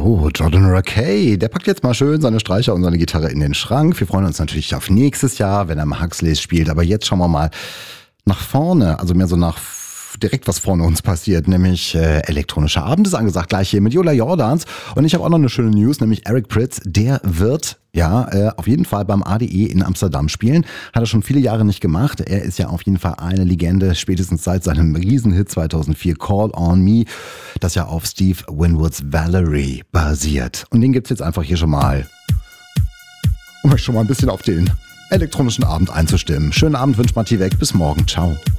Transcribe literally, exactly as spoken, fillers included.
So, Jordan Rakei, der packt jetzt mal schön seine Streicher und seine Gitarre in den Schrank. Wir freuen uns natürlich auf nächstes Jahr, wenn er im Huxleys spielt. Aber jetzt schauen wir mal nach vorne, also mehr so nach direkt was vorne uns passiert, nämlich äh, elektronischer Abend ist angesagt, gleich hier mit Jola Jordans. Und ich habe auch noch eine schöne News, nämlich Eric Prydz, der wird ja äh, auf jeden Fall beim A D E in Amsterdam spielen. Hat er schon viele Jahre nicht gemacht. Er ist ja auf jeden Fall eine Legende, spätestens seit seinem Riesenhit zweitausendvier Call on Me, das ja auf Steve Winwoods Valerie basiert. Und den gibt's jetzt einfach hier schon mal, um euch schon mal ein bisschen auf den elektronischen Abend einzustimmen. Schönen Abend wünscht Matti weg, bis morgen, ciao.